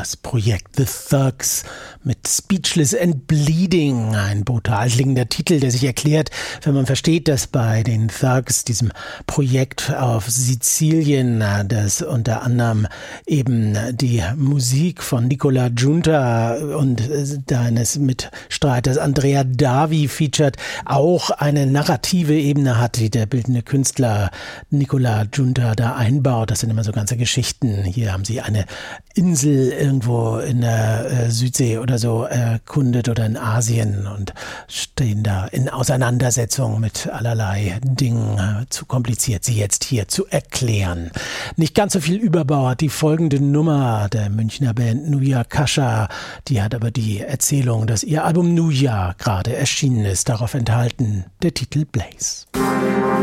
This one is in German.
das Projekt The Thugs mit Speechless and Bleeding, ein brutal klingender Titel, der sich erklärt, wenn man versteht, dass bei den Thugs, diesem Projekt auf Sizilien, das unter anderem eben die Musik von Nicola Giunta und deines Mitstreiters Andrea Davi featured, auch eine narrative Ebene hat, die der bildende Künstler Nicola Giunta da einbaut. Das sind immer so ganze Geschichten. Hier haben sie eine Insel irgendwo in der Südsee oder so erkundet oder in Asien und stehen da in Auseinandersetzung mit allerlei Dingen. Zu kompliziert, sie jetzt hier zu erklären. Nicht ganz so viel Überbau hat die folgende Nummer der Münchner Band Nuja Kascha. Die hat aber die Erzählung, dass ihr Album Nuja gerade erschienen ist, darauf enthalten. Der Titel Blaze.